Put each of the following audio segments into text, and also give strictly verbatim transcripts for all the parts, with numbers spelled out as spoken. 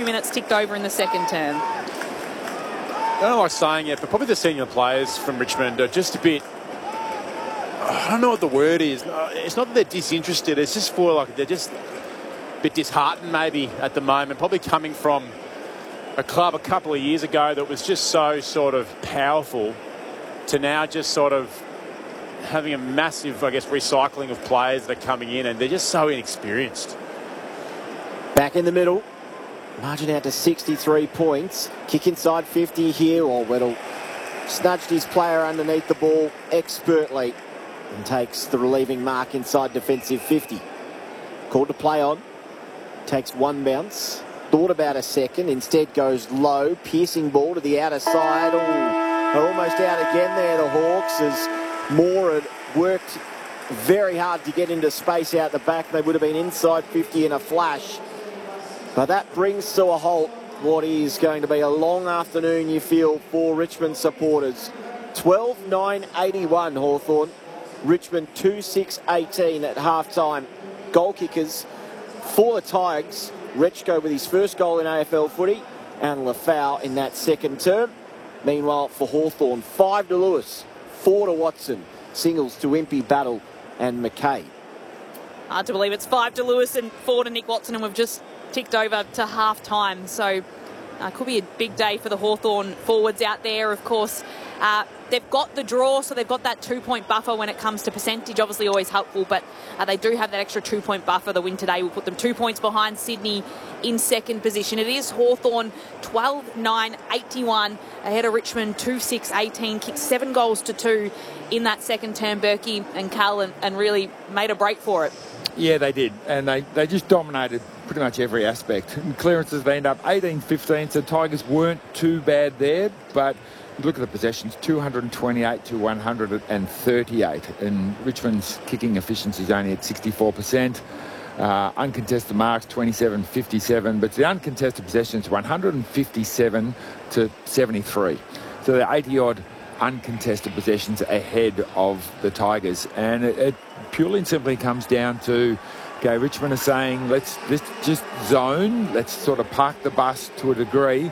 few minutes ticked over in the second term. I don't like saying it, but probably the senior players from Richmond are just a bit, I don't know what the word is. It's not that they're disinterested. It's just for like they're just a bit disheartened maybe at the moment. Probably coming from a club a couple of years ago that was just so sort of powerful to now just sort of having a massive, I guess, recycling of players that are coming in, and they're just so inexperienced. Back in the middle. Margin out to sixty-three points. Kick inside fifty here. Orwell snudged his player underneath the ball expertly and takes the relieving mark inside defensive fifty. Called to play on. Takes one bounce. Thought about a second. Instead goes low. Piercing ball to the outer side. Oh, they're almost out again there, the Hawks, as Moore had worked very hard to get into space out the back. They would have been inside fifty in a flash. But that brings to a halt what is going to be a long afternoon, you feel, for Richmond supporters. twelve nine eighty-one Hawthorn. Richmond two six eighteen at half-time. Goal kickers for the Tigers. Rechko with his first goal in A F L footy, and Lafau in that second term. Meanwhile, for Hawthorn, five to Lewis, four to Watson, singles to Impey, Battle and McKay. Hard to believe it's five to Lewis and four to Nick Watson, and we've just ticked over to half-time. So uh, could be a big day for the Hawthorn forwards out there. Of course, uh, they've got the draw, so they've got that two-point buffer when it comes to percentage. Obviously always helpful, but uh, they do have that extra two-point buffer. The win today will put them two points behind Sydney in second position. It is Hawthorn twelve nine eighty-one ahead of Richmond two six eighteen. Kicked seven goals to two in that second term, Berkey and Cal, and, and really made a break for it. Yeah, they did, and they, they just dominated pretty much every aspect. And clearances, they end up eighteen fifteen, so Tigers weren't too bad there, but you look at the possessions, two hundred twenty-eight to one hundred thirty-eight, and Richmond's kicking efficiency is only at sixty-four percent. Uh, uncontested marks, twenty-seven fifty-seven, but the uncontested possessions, one hundred fifty-seven to seventy-three. So they're eighty-odd uncontested possessions ahead of the Tigers, and it, it purely and simply comes down to, okay, Richmond are saying, let's, let's just zone, let's sort of park the bus to a degree,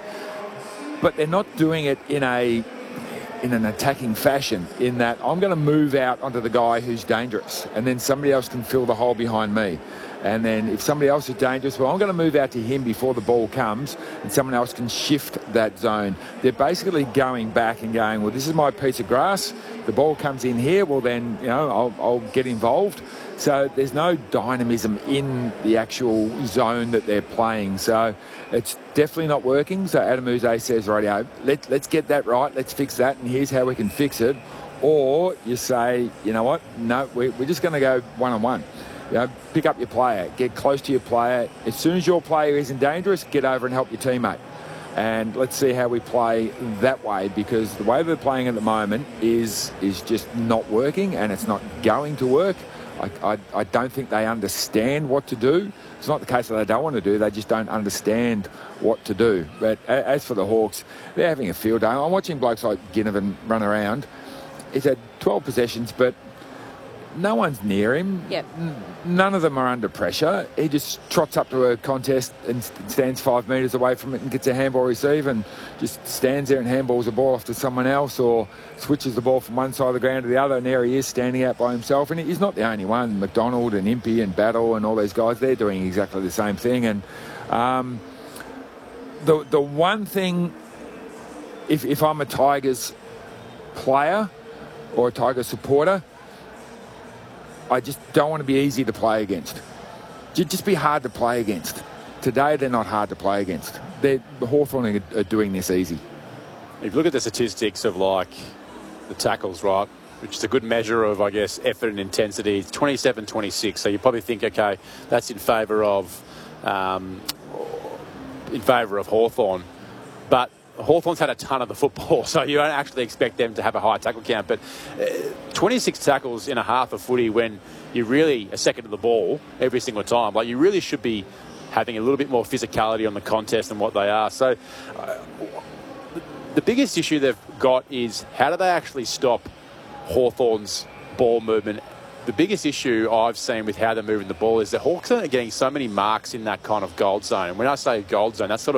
but they're not doing it in a in an attacking fashion, in that I'm going to move out onto the guy who's dangerous, and then somebody else can fill the hole behind me. And then if somebody else is dangerous, well, I'm going to move out to him before the ball comes, and someone else can shift that zone. They're basically going back and going, well, this is my piece of grass. The ball comes in here, well, then, you know, I'll, I'll get involved. So there's no dynamism in the actual zone that they're playing. So it's definitely not working. So Adam Uze says, radio, let, let's get that right. Let's fix that, and here's how we can fix it. Or you say, you know what, no, we're, we're just going to go one-on-one. You know, pick up your player, get close to your player. As soon as your player isn't dangerous, get over and help your teammate. And let's see how we play that way, because the way they're playing at the moment is is just not working, and it's not going to work. I, I, I don't think they understand what to do. It's not the case that they don't want to do, they just don't understand what to do. But as for the Hawks, they're having a field day. I'm watching blokes like Ginnivan run around. He's had twelve possessions, but no one's near him. Yep. None of them are under pressure. He just trots up to a contest and stands five metres away from it and gets a handball receive and just stands there and handballs the ball off to someone else, or switches the ball from one side of the ground to the other, and there he is standing out by himself. And he's not the only one. McDonald and Impey and Battle and all these guys, they're doing exactly the same thing. And um, the the one thing, if, if I'm a Tigers player or a Tigers supporter, I just don't want to be easy to play against. Just be hard to play against. Today, they're not hard to play against. They're, the Hawthorn are, are doing this easy. If you look at the statistics of, like, the tackles, right, which is a good measure of, I guess, effort and intensity, it's twenty-seven twenty-six. So you probably think, okay, that's in favour of, um, in favour of Hawthorn. But Hawthorn's had a ton of the football, so you don't actually expect them to have a high tackle count. But uh, twenty-six tackles in a half of footy when you're really a second to the ball every single time. Like, you really should be having a little bit more physicality on the contest than what they are. So uh, the biggest issue they've got is, how do they actually stop Hawthorn's ball movement? The biggest issue I've seen with how they're moving the ball is the Hawks are getting so many marks in that kind of gold zone. And when I say gold zone, that's sort of